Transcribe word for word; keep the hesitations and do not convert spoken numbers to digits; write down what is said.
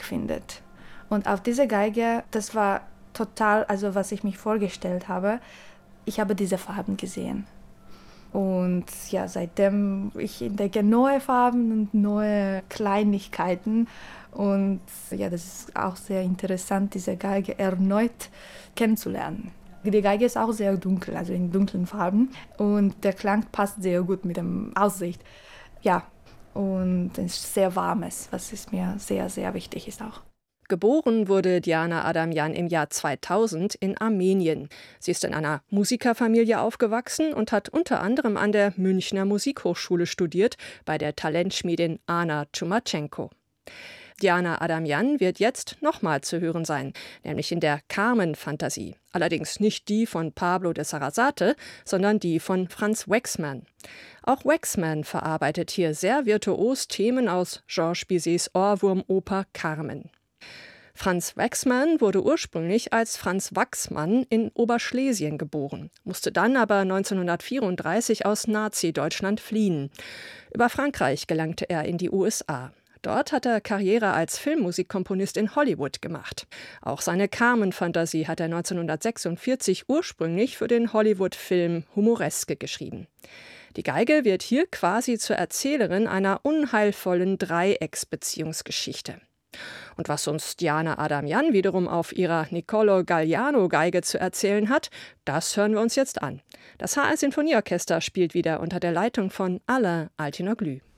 findet. Und auf dieser Geige, das war total, also was ich mich vorgestellt habe, ich habe diese Farben gesehen. Und ja, seitdem ich entdecke neue Farben und neue Kleinigkeiten. Und ja, das ist auch sehr interessant, diese Geige erneut kennenzulernen. Die Geige ist auch sehr dunkel, also in dunklen Farben. Und der Klang passt sehr gut mit der Aussicht. Ja, und es ist sehr warmes, was ist mir sehr, sehr wichtig ist auch. Geboren wurde Diana Adamjan im Jahr zweitausend in Armenien. Sie ist in einer Musikerfamilie aufgewachsen und hat unter anderem an der Münchner Musikhochschule studiert, bei der Talentschmiedin Anna Tschumachenko. Diana Adamjan wird jetzt nochmal zu hören sein, nämlich in der Carmen-Fantasie. Allerdings nicht die von Pablo de Sarasate, sondern die von Franz Waxman. Auch Waxman verarbeitet hier sehr virtuos Themen aus Georges Bizets Ohrwurmoper Carmen. Franz Waxman wurde ursprünglich als Franz Wachsmann in Oberschlesien geboren, musste dann aber neunzehnhundertvierunddreißig aus Nazi-Deutschland fliehen. Über Frankreich gelangte er in die U S A. Dort hat er Karriere als Filmmusikkomponist in Hollywood gemacht. Auch seine Carmen-Fantasie hat er neunzehnhundertsechsundvierzig ursprünglich für den Hollywood-Film Humoreske geschrieben. Die Geige wird hier quasi zur Erzählerin einer unheilvollen Dreiecksbeziehungsgeschichte. Und was uns Diana Adamjan wiederum auf ihrer Niccolò Galliano-Geige zu erzählen hat, das hören wir uns jetzt an. Das H R Sinfonieorchester spielt wieder unter der Leitung von Alain Altinoglu.